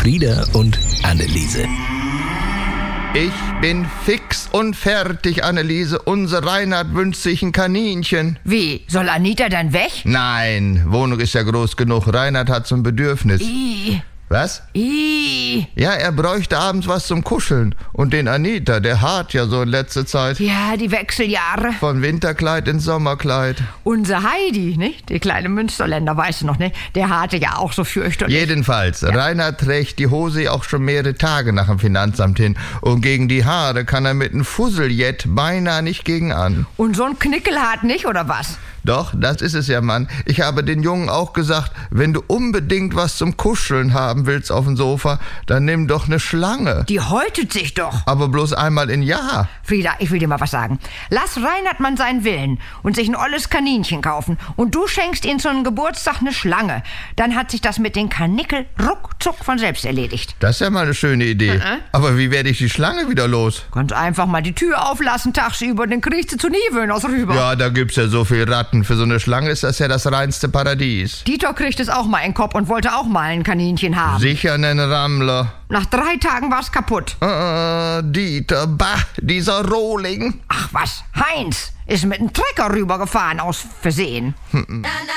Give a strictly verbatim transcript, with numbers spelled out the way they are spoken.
Frieda und Anneliese. Ich bin fix und fertig, Anneliese. Unser Reinhard wünscht sich ein Kaninchen. Wie, soll Anita dann weg? Nein, Wohnung ist ja groß genug. Reinhard hat so ein Bedürfnis. Ih, Was? ih. Ja, er bräuchte abends was zum Kuscheln. Und den Anita, der hart ja so in letzter Zeit. Ja, die Wechseljahre. Von Winterkleid ins Sommerkleid. Unser Heidi, nicht? Die kleine Münsterländer, weißt du noch, nicht? Der hatte ja auch so fürchterlich. Jedenfalls, ja. Reinhard trägt die Hose auch schon mehrere Tage nach dem Finanzamt hin. Und gegen die Haare kann er mit einem Fusseljet beinahe nicht gegen an. Und so ein Knickelhart nicht, oder was? Doch, das ist es ja, Mann. Ich habe den Jungen auch gesagt, wenn du unbedingt was zum Kuscheln haben willst auf dem Sofa, dann nimm doch eine Schlange. Die häutet sich doch. Aber bloß einmal im Jahr. Frieda, ich will dir mal was sagen. Lass Reinhard mal seinen Willen und sich ein olles Kaninchen kaufen. Und du schenkst ihm zu einem Geburtstag eine Schlange. Dann hat sich das mit den Karnickel ruckzuck von selbst erledigt. Das ist ja mal eine schöne Idee. Mhm. Aber wie werde ich die Schlange wieder los? Ganz einfach mal die Tür auflassen tagsüber, dann kriegst du zu Niewöhners rüber. Ja, da gibt's ja so viel Ratten. Für so eine Schlange ist das ja das reinste Paradies. Dieter kriegt es auch mal in den Kopf und wollte auch mal ein Kaninchen haben. Sicher einen Rammler. Nach drei Tagen war's kaputt. Ah, Dieter, bah, dieser Rohling. Ach was, Heinz ist mit einem Trecker rübergefahren aus Versehen.